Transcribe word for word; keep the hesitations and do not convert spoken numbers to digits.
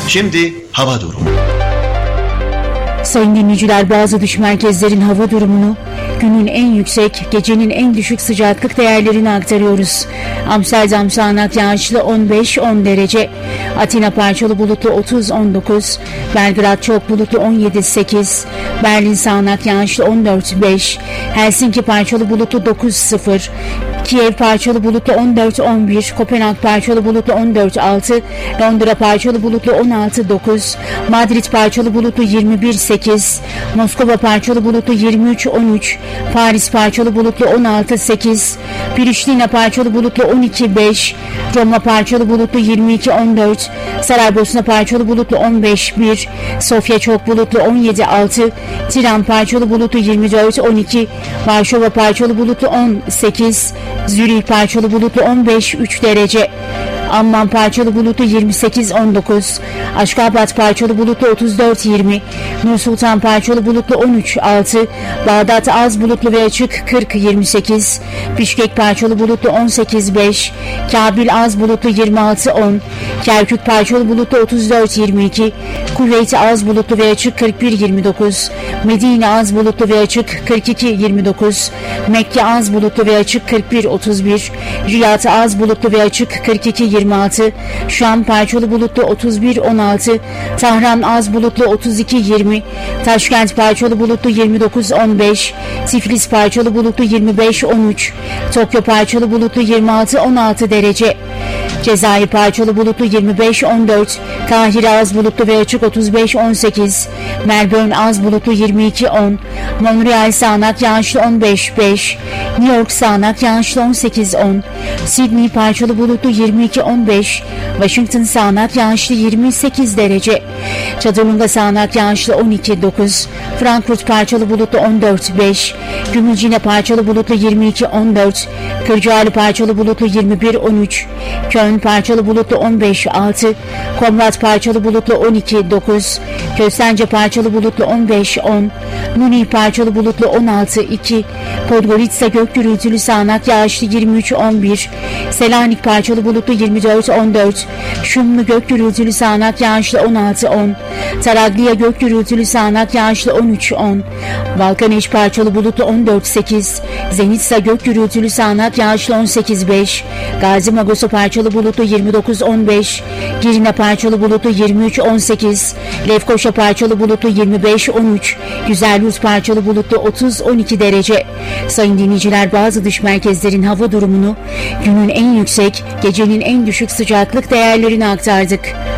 Şimdi hava durumu. Sayın dinleyiciler, bazı dış merkezlerin hava durumunu, günün en yüksek, gecenin en düşük sıcaklık değerlerini aktarıyoruz. Amsterdam sağanak yağışlı on beş on derece, Atina parçalı bulutlu otuz on dokuz, Belgrad çok bulutlu on yedi sekiz, Berlin sağanak yağışlı on dört beş, Helsinki parçalı bulutlu dokuz sıfır, Kiev parçalı bulutlu on dört on bir, Kopenhag parçalı bulutlu on dört altı, Londra parçalı bulutlu on altı dokuz, Madrid parçalı bulutlu yirmi bir sekiz, Moskova parçalı bulutlu yirmi üç on üç, Paris parçalı bulutlu on altı sekiz, Priştina parçalı bulutlu on iki beş, Roma parçalı bulutlu yirmi iki on dört, Saraybosna parçalı bulutlu on beş bir, Sofya çok bulutlu on yedi altı, Tiran parçalı bulutlu yirmi dört on iki, Varşova parçalı bulutlu on sekiz, Zürih parçalı bulutlu on beş üç derece, Amman parçalı bulutlu yirmi sekiz on dokuz, Aşkabat parçalı bulutlu otuz dört yirmi, Nursultan parçalı bulutlu on üç altı, Bağdat az bulutlu ve açık kırk yirmi sekiz, Bişkek parçalı bulutlu on sekiz beş, Kabil az bulutlu yirmi altı on, Kerkük parçalı bulutlu otuz dört yirmi iki, Kuveyt az bulutlu ve açık kırk bir yirmi dokuz, Medine az bulutlu ve açık kırk iki yirmi dokuz, Mekke az bulutlu ve açık kırk bir otuz bir, Riyad az bulutlu ve açık kırk iki yirmi altı, Şam parçalı bulutlu otuz bir on altı, Tahran az bulutlu otuz iki yirmi, Taşkent parçalı bulutlu yirmi dokuz on beş, Tiflis parçalı bulutlu yirmi beş on üç, Tokyo parçalı bulutlu yirmi altı on altı derece, Cezayir parçalı bulutlu yirmi beş on dört, Kahire az bulutlu ve açık otuz beş on sekiz, Melbourne az bulutlu yirmi iki on, Montreal sağanak yağışlı on beş beş, New York sağanak yağışlı on sekiz on, Sydney parçalı bulutlu yirmi iki on beş, Washington sağanak yağışlı yirmi sekiz derece, Çadırlunga sağanak yağışlı on iki dokuz, Frankfurt parçalı bulutlu on dört beş, Gümülcine parçalı bulutlu yirmi iki on dört, Kırcaali parçalı bulutlu yirmi bir on üç, Köln parçalı bulutlu on beş altı, Komrat parçalı bulutlu on iki dokuz, Köstence parçalı bulutlu on beş on, Münih parçalı bulutlu on altı iki, Podgorica gök gürültülü sağanak yağışlı yirmi üç on bir, Selanik parçalı bulutlu yirmi dört on dört, Şumlu gök gürültülü sağanak yağışlı on altı on, Taraglia gök gürültülü sağanak yağışlı on üç on, Balkaneş parçalı bulutlu on dört sekiz, Zenitsa gök gürültülü sağanak yağışlı on sekiz beş, Gazi Magoso parçalı bulutlu yirmi dokuz on beş, Girne parçalı bulutlu yirmi üç on sekiz, Lefkoşa parçalı bulutlu yirmi beş on üç, Güzelyurt parçalı bulutlu otuz on iki derece. Sayın dinleyiciler, bazı dış merkezlerin hava durumunu, günün en yüksek, gecenin en düşük sıcaklık değerlerini aktardık.